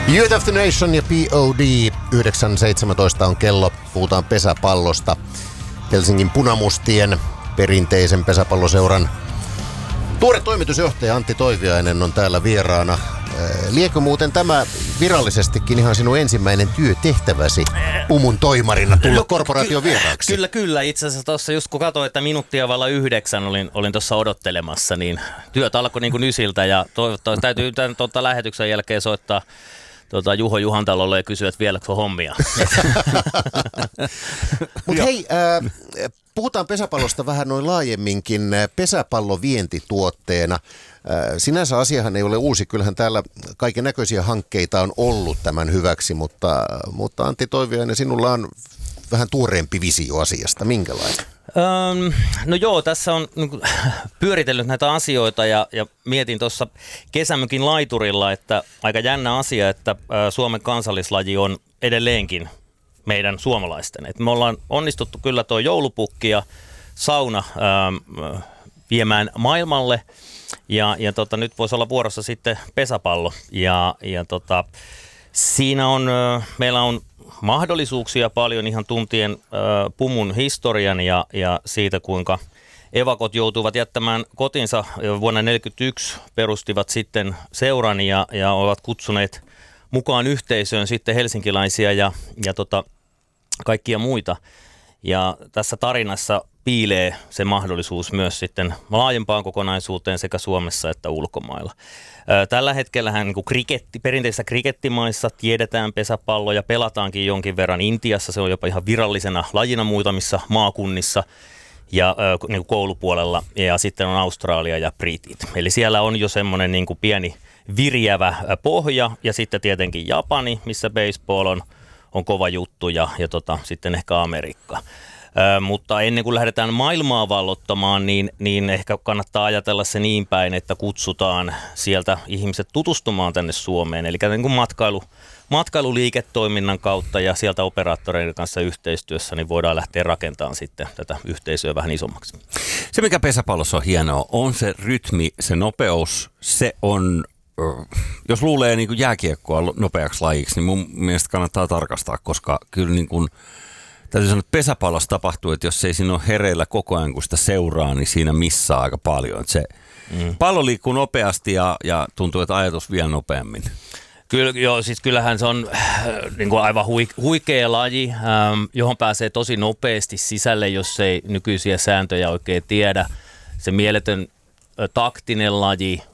Youth of the Nation ja P.O.D. 9.17 on kello. Puhutaan pesäpallosta. Helsingin Punamustien perinteisen pesäpalloseuran tuore toimitusjohtaja Antti Toiviainen on täällä vieraana. Liekö muuten tämä virallisestikin ihan sinun ensimmäinen työtehtäväsi Pumun toimarina tulla korporaation vieraaksi? Kyllä. Itse asiassa tuossa just kun katsoin, että minuuttia valla 9 olin tuossa odottelemassa, niin työt alkoi niin kuin ysiltä ja täytyy tämän lähetyksen jälkeen soittaa Juho Juhantalolle ja kysyä, että vieläkö on hommia. Mutta hei, puhutaan pesäpallosta vähän noin laajemminkin pesäpallovientituotteena. Sinänsä asiahan ei ole uusi, kyllähän täällä kaiken näköisiä hankkeita on ollut tämän hyväksi, mutta Antti Toiviainen, sinulla on vähän tuoreempi visio asiasta. Minkälainen? No joo, tässä on pyöritellyt näitä asioita ja mietin tuossa kesämökin laiturilla, että aika jännä asia, että Suomen kansallislaji on edelleenkin meidän suomalaisten. Et me ollaan onnistuttu kyllä tuo joulupukki ja sauna viemään maailmalle ja nyt voisi olla vuorossa sitten pesäpallo ja siinä on, meillä on mahdollisuuksia paljon ihan tuntien Pumun historian ja siitä, kuinka evakot joutuivat jättämään kotinsa. Vuonna 1941 perustivat sitten seuran ja ovat kutsuneet mukaan yhteisöön sitten helsinkiläisiä ja kaikkia muita. Ja tässä tarinassa piilee se mahdollisuus myös sitten laajempaan kokonaisuuteen sekä Suomessa että ulkomailla. Tällä hetkellähän niin perinteisissä krikettimaissa tiedetään pesäpallo ja pelataankin jonkin verran. Intiassa se on jopa ihan virallisena lajina muutamissa maakunnissa ja niin koulupuolella ja sitten on Australia ja Britit. Eli siellä on jo semmoinen niin pieni viriävä pohja ja sitten tietenkin Japani, missä baseball on kova juttu ja sitten ehkä Amerikka. Mutta ennen kuin lähdetään maailmaa vallottamaan, niin ehkä kannattaa ajatella se niin päin, että kutsutaan sieltä ihmiset tutustumaan tänne Suomeen. Eli niin kuin matkailuliiketoiminnan kautta ja sieltä operaattoreiden kanssa yhteistyössä, niin voidaan lähteä rakentamaan sitten tätä yhteisöä vähän isommaksi. Se, mikä pesäpallossa on hienoa, on se rytmi, se nopeus, se on... Jos luulee niin kuin jääkiekkoa nopeaksi lajiksi, niin mun mielestä kannattaa tarkastaa, koska kyllä niin kuin, täytyy sanoa, että pesäpallossa tapahtuu, että jos ei siinä ole hereillä koko ajan, kun sitä seuraa, niin siinä missaa aika paljon. Että se pallo liikkuu nopeasti ja tuntuu, että ajatus vielä nopeammin. Kyllä, joo, siis kyllähän se on niin kuin aivan huikea laji, johon pääsee tosi nopeasti sisälle, jos ei nykyisiä sääntöjä oikein tiedä. Se mieletön taktinen laji,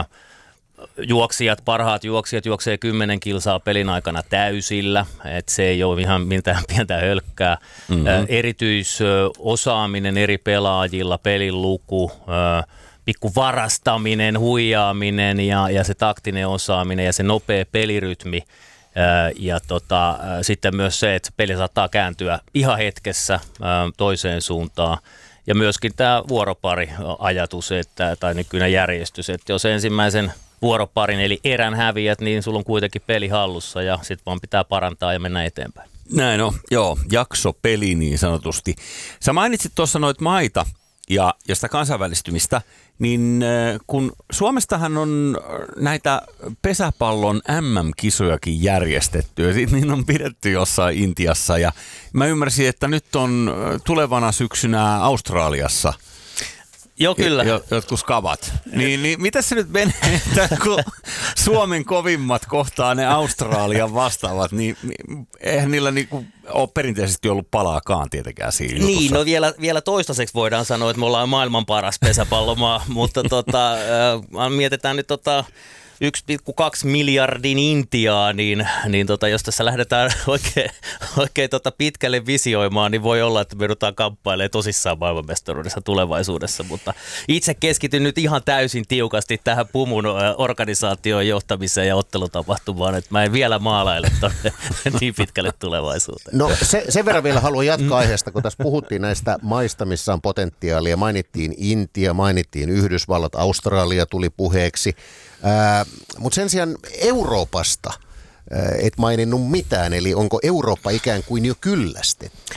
parhaat juoksijat juoksee 10 kilsaa pelin aikana täysillä, että se ei ole ihan mitään pientä hölkkää. Erityisosaaminen eri pelaajilla, pelin luku, pikku varastaminen, huijaaminen ja se taktinen osaaminen ja se nopea pelirytmi. Ja sitten myös se, että peli saattaa kääntyä ihan hetkessä toiseen suuntaan. Ja myöskin tämä vuoropari-ajatus tai nykyinen järjestys, että jos ensimmäisen vuoroparin eli erän häviät, niin sulla on kuitenkin peli hallussa ja sitten vaan pitää parantaa ja mennä eteenpäin. Näin on, joo, jaksopeli niin sanotusti. Sä mainitsit tuossa noita maita ja sitä kansainvälistymistä, niin kun Suomestahan on näitä pesäpallon MM-kisojakin järjestetty ja niin on pidetty jossain Intiassa ja mä ymmärsin, että nyt on tulevana syksynä Australiassa. Joo, kyllä. Jotkut skavat. Niin mitä se nyt menee, että kun Suomen kovimmat kohtaa ne Australian vastaavat, niin eihän niillä niinku ole perinteisesti ollut palaakaan tietenkään siinä jutussa. Niin, no vielä toistaiseksi voidaan sanoa, että me ollaan maailman paras pesäpallomaa, mutta mietitään nyt 1,2 miljardin Intiaa, niin jos tässä lähdetään oikein pitkälle visioimaan, niin voi olla, että me joudutaan kamppailemaan tosissaan maailmanmestaruudessa tulevaisuudessa, mutta itse keskityn nyt ihan täysin tiukasti tähän Pumun organisaation johtamiseen ja ottelutapahtumaan, että mä en vielä maalaile niin pitkälle tulevaisuuteen. No sen verran vielä haluan jatkaa aiheesta, kun tässä puhuttiin näistä maista, missä on potentiaalia. Mainittiin Intia, mainittiin Yhdysvallat, Australia tuli puheeksi. Mutta sen sijaan Euroopasta et maininnut mitään, eli onko Eurooppa ikään kuin jo kyllästetty?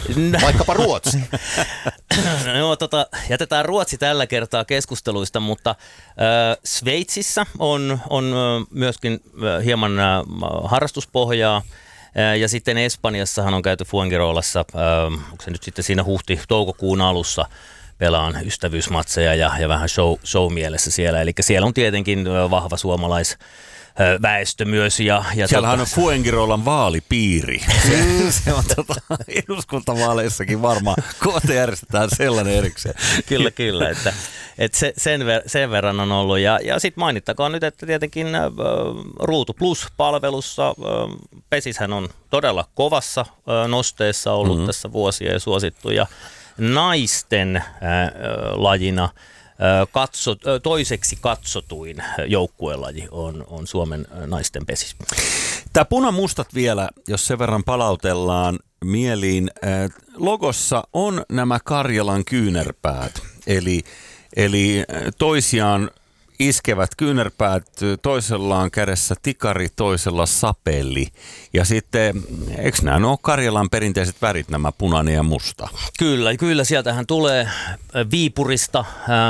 Vaikkapa Ruotsi. No, jätetään Ruotsi tällä kertaa keskusteluista, mutta Sveitsissä on myöskin hieman harrastuspohjaa. Ja sitten Espanjassahan on käyty Fuengirolassa, onko se nyt sitten siinä toukokuun alussa, pelaan ystävyysmatseja ja vähän show-mielessä siellä. Eli siellä on tietenkin vahva suomalaisväestö myös. Siellähän on Fuengirolan vaalipiiri. Se on eduskuntavaaleissakin varmaan. Kohta järjestetään sellainen erikseen. Kyllä. Että sen verran on ollut. Ja sitten mainittakoon nyt, että tietenkin Ruutu Plus-palvelussa Pesishän on todella kovassa nosteessa ollut tässä vuosia ja suosittu. Ja naisten lajina toiseksi katsotuin joukkuelaji on Suomen naisten pesis. Tämä punamustat vielä, jos sen verran palautellaan mieliin. Logossa on nämä Karjalan kyynärpäät, eli toisiaan iskevät kyynärpäät, toisella on kädessä tikari, toisella sapeli. Ja sitten, eikö nämä ole Karjalan perinteiset värit, nämä punainen ja musta? Kyllä, sieltähän tulee Viipurista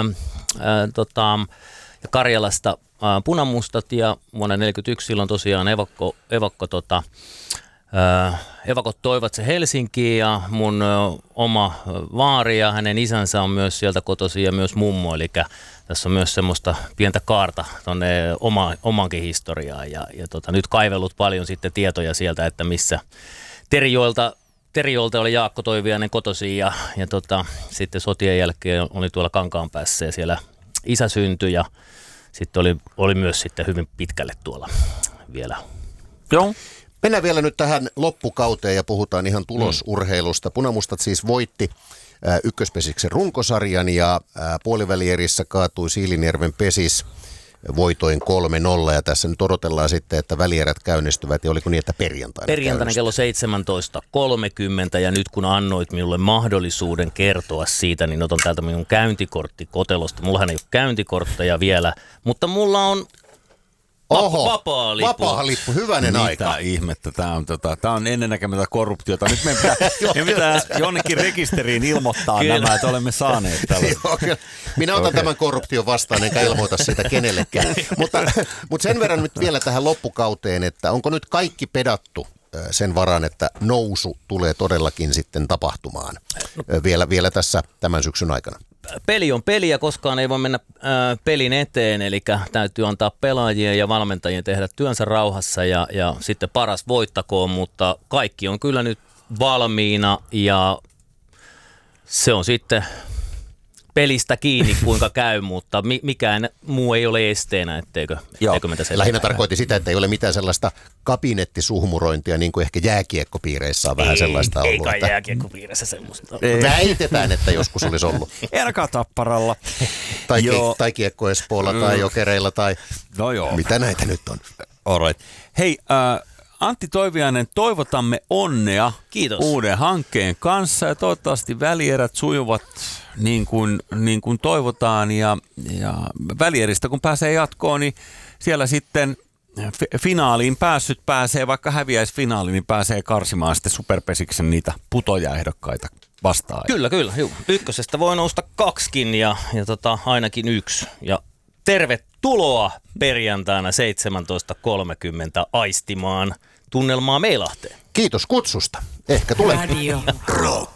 ja Karjalasta punamustat, ja vuonna 1941 silloin tosiaan evakot toivat se Helsinkiin, ja mun oma vaari ja hänen isänsä on myös sieltä kotoisin ja myös mummo, eli tässä on myös semmoista pientä kaarta tuonne omankin historiaan, ja nyt kaivellut paljon sitten tietoja sieltä, että missä Terijoelta oli Jaakko Toiviainen kotoisin, ja sitten sotien jälkeen oli tuolla Kankaanpäässä ja siellä isä syntyi, ja sitten oli myös sitten hyvin pitkälle tuolla vielä. Joo. Mennään vielä nyt tähän loppukauteen ja puhutaan ihan tulosurheilusta. Punamustat siis voitti ykköspesiksen runkosarjan ja puolivälierissä kaatui Siilinjärven Pesis voitoin 3-0. Ja tässä nyt odotellaan sitten, että välierät käynnistyvät. Ja oliko niin, että perjantaina kello 17.30. Ja nyt kun annoit minulle mahdollisuuden kertoa siitä, niin otan täältä minun käyntikorttikotelosta. Mullahan ei ole käyntikortteja vielä, mutta mulla on vapaa lippu, hyvänen aika. Mitä ihmettä, tämä on ennennäkemätöntä korruptiota. Nyt meidän pitää jonnekin rekisteriin ilmoittaa nämä, että olemme saaneet tällaista. Minä otan tämän korruption vastaan, enkä ilmoita sitä kenellekään. mutta sen verran nyt vielä tähän loppukauteen, että onko nyt kaikki pedattu sen varan, että nousu tulee todellakin sitten tapahtumaan vielä tässä tämän syksyn aikana? Peli on peli ja koskaan ei voi mennä pelin eteen, eli täytyy antaa pelaajien ja valmentajien tehdä työnsä rauhassa ja sitten paras voittakoon, mutta kaikki on kyllä nyt valmiina ja se on sitten pelistä kiinni kuinka käy, mutta mikään muu ei ole esteenä, etteikö mentä sen. Lähinnä tarkoitti sitä, että ei ole mitään sellaista kabinettisuhmurointia, niin kuin ehkä jääkiekkopiireissä on vähän sellaista ollut. Ei kai jääkiekkopiireissä semmoista. Väitetään, että joskus olisi ollut. Erka Tapparalla. Tai Kiekko Espoolla tai Jokereilla tai mitä näitä nyt on. Alright. Hei, Antti Toiviainen, toivotamme onnea uuden hankkeen kanssa ja toivottavasti välierät sujuvat niin kuin toivotaan ja välieristä kun pääsee jatkoon, niin siellä sitten finaaliin pääsee, vaikka häviäisi finaaliin, niin pääsee karsimaan sitten Superpesiksen niitä putojaehdokkaita vastaan. Kyllä, juu. Ykkösestä voi nousta 2 ja ainakin 1 ja tervetuloa perjantaina 17.30 aistimaan tunnelmaa Meilahteen. Kiitos kutsusta. Ehkä tulee. Radio Rock.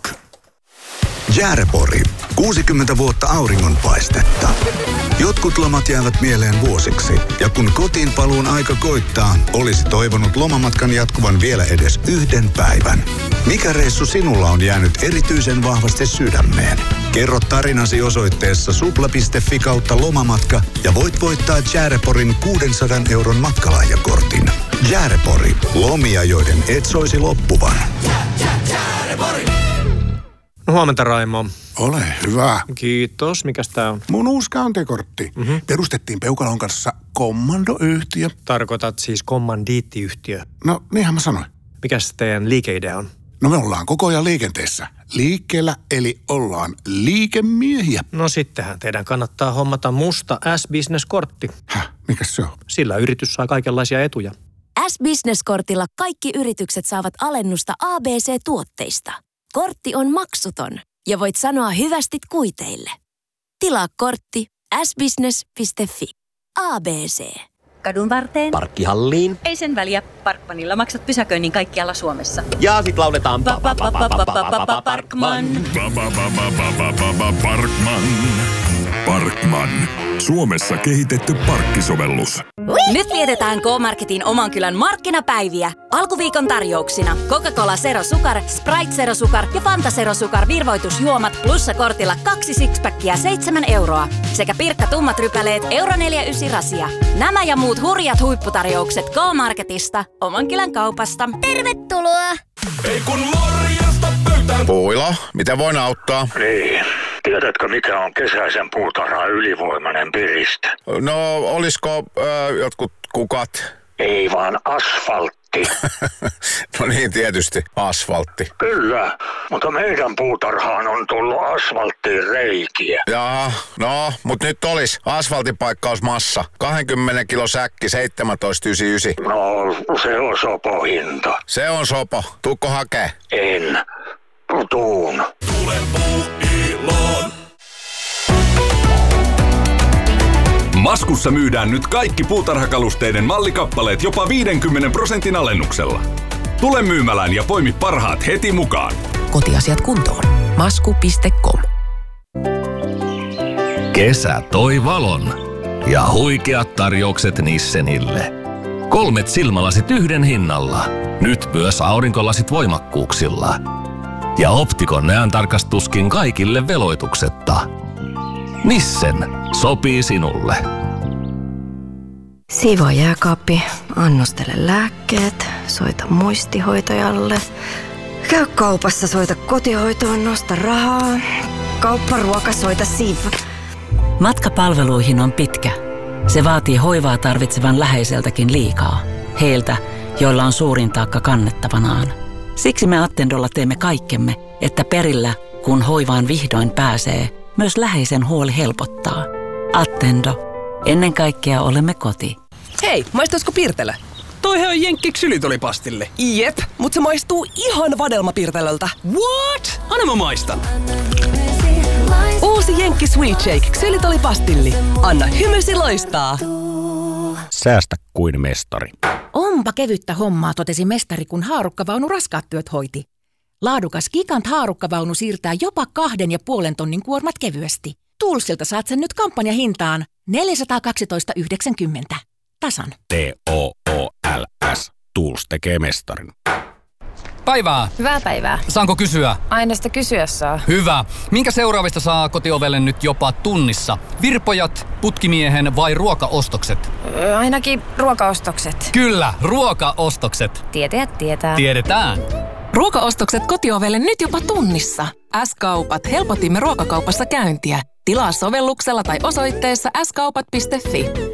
Jäärepori. 60 vuotta auringonpaistetta. Jotkut lomat jäävät mieleen vuosiksi. Ja kun kotiin paluun aika koittaa, olisi toivonut lomamatkan jatkuvan vielä edes 1 päivän. Mikä reissu sinulla on jäänyt erityisen vahvasti sydämeen? Kerro tarinasi osoitteessa supla.fi/lomamatka ja voit voittaa Jääreporin 600 € matkalahjakortin. Jäärepori. Lomia, joiden et soisi loppuvan. Jäärepori! Huomenta, Raimo. Ole hyvä. Kiitos. Mikäs tää on? Mun uusi käyntikortti. Perustettiin Peukalon kanssa kommandoyhtiö. Tarkoitat siis kommandiittiyhtiö. No, niinhän mä sanoin. Mikäs teidän liikeidea on? No me ollaan koko ajan liikenteessä. Liikkeellä, eli ollaan liikemiehiä. No sittenhän teidän kannattaa hommata musta S-Business-kortti. Mikäs se on? Sillä yritys saa kaikenlaisia etuja. S-Business-kortilla kaikki yritykset saavat alennusta ABC-tuotteista. kortti on maksuton ja voit sanoa hyvästit kuiteille. Tilaa kortti sbusiness.fi. ABC. Kadun varteen. Parkkihalliin. Ei sen väliä. Parkmanilla maksat pysäköinnin kaikkialla Suomessa. Ja sit lauletaan Parkman. Parkman. Suomessa kehitetty parkkisovellus. Nyt vietetään K-Marketin oman kylän markkinapäiviä. Alkuviikon tarjouksina Coca-Cola Zero Sugar, Sprite Zero Sugar ja Fanta Zero Sugar virvoitusjuomat plussa-kortilla 2 sixpackia 7 euroa. Sekä Pirkka tummat rypäleet €4,9 rasia. Nämä ja muut hurjat huipputarjoukset K-Marketista, oman kylän kaupasta. Tervetuloa! Ei kun morjesta pöytään. Puila, miten voin auttaa? Niin. Tiedätkö, mikä on kesäisen puutarhan ylivoimainen piriste? No, olisiko jotkut kukat? Ei vaan asfaltti. No niin, tietysti. Asfaltti. Kyllä, mutta meidän puutarhaan on tullut asfalttiin reikiä. Jaa, no, mut nyt olis asfaltipaikkausmassa. 20 kilo säkki, 17,99. No, se on sopohinta. Se on sopo. Tuukko hakee? En. Tuun. Tule Puuiloon. Maskussa myydään nyt kaikki puutarhakalusteiden mallikappaleet jopa 50% alennuksella. Tule myymälään ja poimi parhaat heti mukaan. Kotiasiat kuntoon. Masku.com. Kesä toi valon ja huikeat tarjoukset Nissenille. 3 silmälasit yhden hinnalla. Nyt myös aurinkolasit voimakkuuksilla. Ja Optikon näöntarkastuskin kaikille veloituksetta. Nissen sopii sinulle. Siivoo jääkaappi, annostele lääkkeet, soita muistihoitajalle. Käy kaupassa, soita kotihoitoon, nosta rahaa. Kaupparuoka, soita Siv. Matka palveluihin on pitkä. Se vaatii hoivaa tarvitsevan läheiseltäkin liikaa. Heiltä, joilla on suurin taakka kannettavanaan. Siksi me Attendolla teemme kaikkemme, että perillä, kun hoivaan vihdoin pääsee, myös läheisen huoli helpottaa. Attendo. Ennen kaikkea olemme koti. Hei, maistaisiko Pirtelä? Toihan on Jenkki ksylitolipastille. Jep, mutta se maistuu ihan vadelmapirtelöltä. What? Anna mä maistan. Uusi Jenkki Sweet Shake ksylitolipastilli. Anna hymysi loistaa. Säästä kuin mestari. Onpa kevyttä hommaa, totesi mestari, kun haarukkavaunu raskaat työt hoiti. Laadukas Gigant haarukkavaunu siirtää jopa 2,5 tonnin kuormat kevyesti. Toolsilta saat sen nyt kampanjahintaan 412,90. Tasan. TOOLS. Tools tekee mestarin. Päivää. Hyvää päivää. Saanko kysyä? Aina sitä kysyä saa. Hyvä. Minkä seuraavista saa kotiovelle nyt jopa tunnissa? Virpojat, putkimiehen vai ruokaostokset? Ainakin ruokaostokset. Kyllä, ruokaostokset. Tietäjät tietää. Tiedetään. Ruokaostokset kotiovelle nyt jopa tunnissa. S-kaupat, helpotimme ruokakaupassa käyntiä. Tilaa sovelluksella tai osoitteessa skaupat.fi.